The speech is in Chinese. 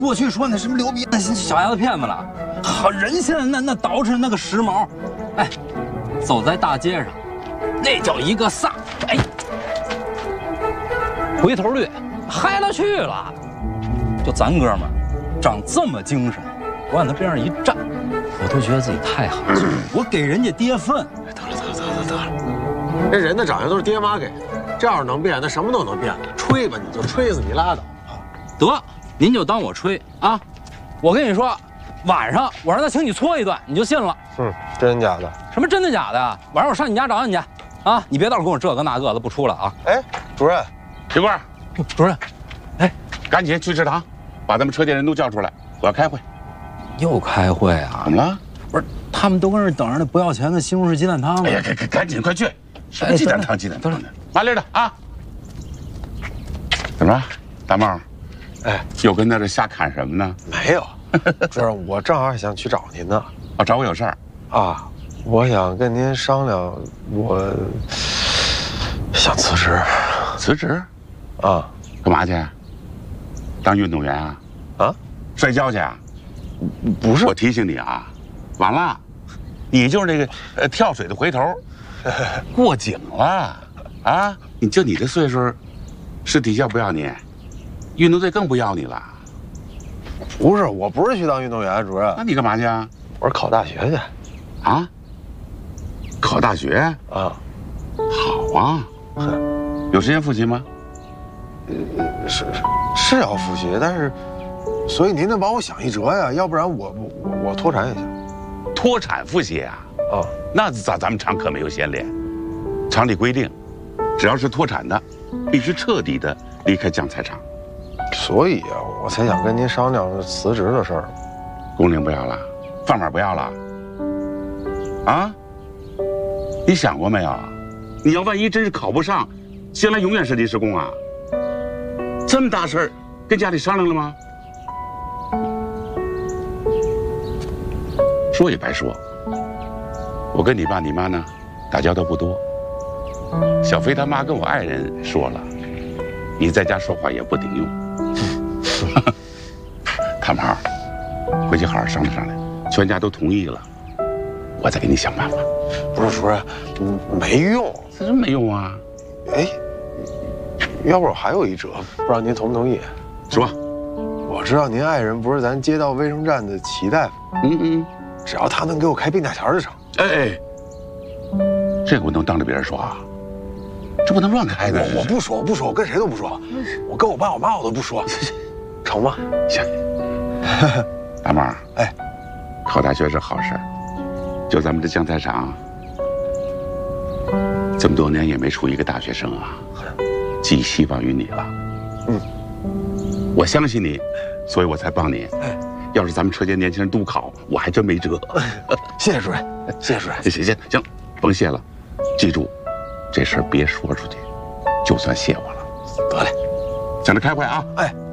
过去说那什么牛逼那小丫头片子了，好人现在那捯饬那个时髦，哎，走在大街上，那叫一个飒，哎，回头率嗨了去了。就咱哥们儿长这么精神，我往他边上一站，我都觉得自己太好了，我给人家爹分。 得了，这人的长相都是爹妈给的，这要是能变，那什么都能变。吹吧，你就吹死你拉倒。 得，您就当我吹啊！我跟你说，晚上我让他请你搓一顿，你就信了。 真假的？ 什么真的假的呀？晚上我上你家找你去啊！你别到时候跟我这个那个的不出来啊！ 哎，主任， 刘贵， 主任，哎， 赶紧去食堂，把咱们车间人都叫出来，我要开会。 又开会啊？ 怎么了？ 不是，他们都跟那儿等着那不要钱的西红柿鸡蛋汤呢。 哎呀，赶紧快去！什么鸡蛋汤的，麻利的啊！怎么了，大帽？ 哎， 又跟那这瞎侃什么呢？ 没有，主任，我正好想去找您呢。 哦，找我有事儿啊？我想跟您商量，我想辞职。 辞职？ 啊？ 干嘛去？当运动员啊？ 啊？ 摔跤去啊？ 不是， 我提醒你啊，晚了，你就是那个跳水的回头，过井了啊！你就你这岁数，市体校不要你，运动队更不要你了。 不是，我不是去当运动员，主任。 那你干嘛去啊？ 我是考大学去。 啊？考大学？ 啊？ 好啊。有时间复习吗？ 是要复习，但是，所以您得帮我想一辙呀，要不然我脱产也行。 脱产复习啊？ 啊， 那咱们厂可没有闲练，厂里规定，只要是脱产的，必须彻底的离开酱菜厂。 所以啊，我才想跟您商量辞职的事儿。 工龄不要了，饭碗不要了，啊？你想过没有？你要万一真是考不上，将来永远是临时工啊！这么大事儿，跟家里商量了吗？说也白说，我跟你爸你妈呢，打交道不多。小飞他妈跟我爱人说了，你在家说话也不顶用。大毛，回去好好商量商量，全家都同意了，我再给你想办法。 不是主任，没用， 这真没用啊！ 哎，要不我还有一辙，不知道您同不同意？ 说， 我知道您爱人不是咱街道卫生站的齐大夫，只要他能给我开病假条就成。 哎，这个我能当着别人说啊？这不能乱开的。 我不说，我跟谁都不说，我跟我爸我妈我都不说，成吗？ 行。大毛， 哎， 考大学是好事，就咱们这酱菜厂，这么多年也没出一个大学生啊，寄希望于你了。我相信你，所以我才帮你。要是咱们车间年轻人都考，我还真没辙。 谢谢主任，谢谢主任。 行，甭谢了，记住，这事儿别说出去，就算谢我了。 得嘞， 想着开会啊。 哎。